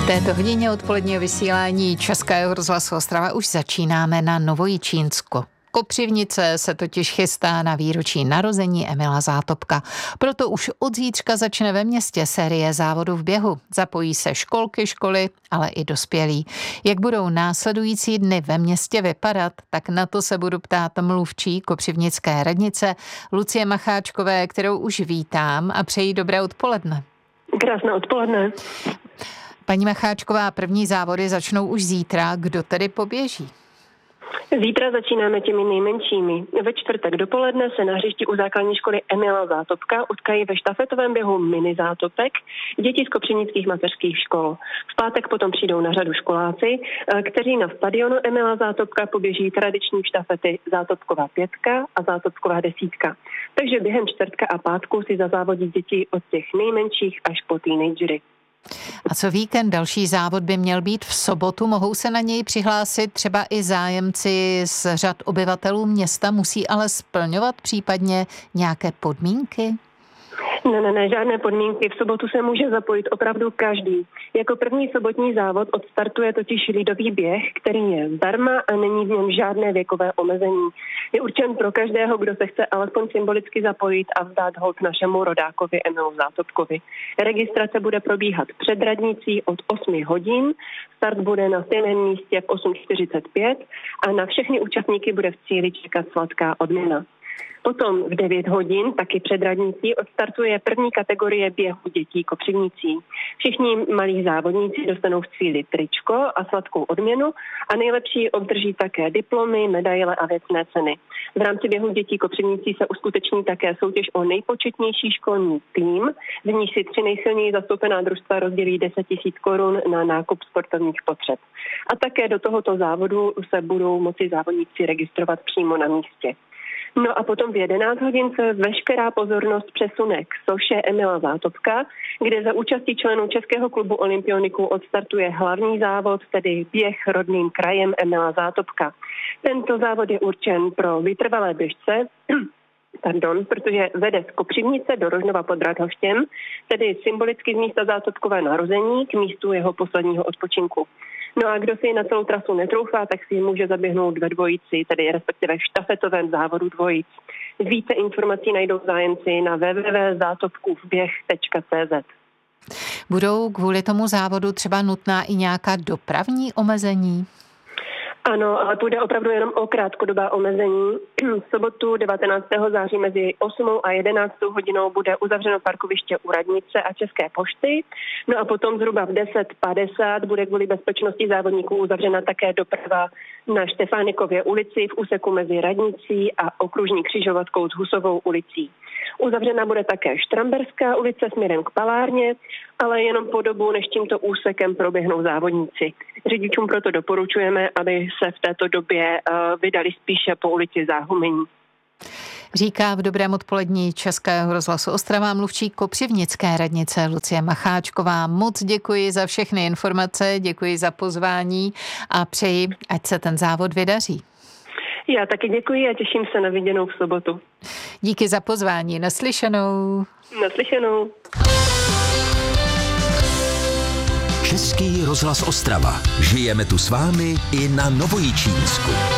V této hodině odpoledního vysílání Českého rozhlasu Ostrava už začínáme na Novojičínsku. Kopřivnice se totiž chystá na výročí narození Emila Zátopka. Proto už od zítřka začne ve městě série závodů v běhu. Zapojí se školky, školy, ale i dospělí. Jak budou následující dny ve městě vypadat, tak na to se budu ptát mluvčí kopřivnické radnice Lucie Macháčkové, kterou už vítám a přeji dobré odpoledne. Krásné odpoledne. Paní Macháčková, první závody začnou už zítra. Kdo tedy poběží? Zítra začínáme těmi nejmenšími. Ve čtvrtek dopoledne se na hřišti u základní školy Emila Zátopka utkají ve štafetovém běhu mini Zátopek děti z kopřivnických mateřských škol. V pátek potom přijdou na řadu školáci, kteří na stadionu Emila Zátopka poběží tradiční štafety Zátopková 5 a Zátopková 10. Takže během čtvrtka a pátku si zazávodí děti od těch nejmenších až po teenagery. A co víkend? Další závod by měl být v sobotu. Mohou se na něj přihlásit třeba i zájemci z řad obyvatelů města? Musí ale splňovat případně nějaké podmínky? Ne, žádné podmínky. V sobotu se může zapojit opravdu každý. Jako první sobotní závod odstartuje totiž lidový běh, který je zdarma a není v něm žádné věkové omezení. Je určen pro každého, kdo se chce alespoň symbolicky zapojit a vzdát hold našemu rodákovi Emilu Zátopkovi. Registrace bude probíhat před radnicí od 8 hodin, start bude na stejném místě v 8:45 a na všechny účastníky bude v cíli čekat sladká odměna. Potom v 9 hodin, taky před radnicí, odstartuje první kategorie běhu dětí kopřivnicí. Všichni malí závodníci dostanou v cíli tričko a sladkou odměnu a nejlepší obdrží také diplomy, medaile a věcné ceny. V rámci běhu dětí kopřivnicí se uskuteční také soutěž o nejpočetnější školní tým, v níž si 3 nejsilněji zastoupená družstva rozdělí 10 000 korun na nákup sportovních potřeb. A také do tohoto závodu se budou moci závodníci registrovat přímo na místě. No a potom v 11 hodin se veškerá pozornost přesune k soše Emila Zátopka, kde za účastí členů Českého klubu olympioniků odstartuje hlavní závod, tedy běh rodným krajem Emila Zátopka. Tento závod je určen pro vytrvalé běžce, protože vede z Kopřivnice do Rožnova pod Radhoštěm, tedy symbolicky z místa Zátopkové narození k místu jeho posledního odpočinku. No a kdo si na celou trasu netroufá, tak si může zaběhnout ve dvojici, tedy respektive v štafetovém závodu dvojic. Více informací najdou zájemci na www.zátopkůvběh.cz. Budou kvůli tomu závodu třeba nutná i nějaká dopravní omezení? Ano, ale půjde opravdu jenom o krátkodobá omezení. V sobotu 19. září mezi 8 a 11 hodinou bude uzavřeno parkoviště u radnice a České pošty. No a potom zhruba v 10:50 bude kvůli bezpečnosti závodníků uzavřena také doprava na Štefánikově ulici v úseku mezi radnicí a okružní křižovatkou s Husovou ulicí. Uzavřena bude také Štramberská ulice směrem k Palárně, ale jenom po dobu, než tímto úsekem proběhnou závodníci. Řidičům proto doporučujeme, aby se v této době vydali spíše po ulici Záhumení. Říká v dobrém odpolední Českého rozhlasu Ostrava mluvčí kopřivnické radnice Lucie Macháčková. Moc děkuji za všechny informace, děkuji za pozvání a přeji, ať se ten závod vydaří. Já taky děkuji a těším se na viděnou v sobotu. Díky za pozvání. Naslyšenou. Naslyšenou. Český rozhlas Ostrava. Žijeme tu s vámi i na Novojičínsku.